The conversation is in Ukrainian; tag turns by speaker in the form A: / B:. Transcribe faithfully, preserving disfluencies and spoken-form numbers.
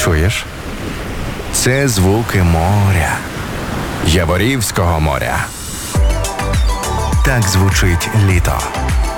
A: Чуєш? Це звуки моря. Яворівського моря. Так звучить літо.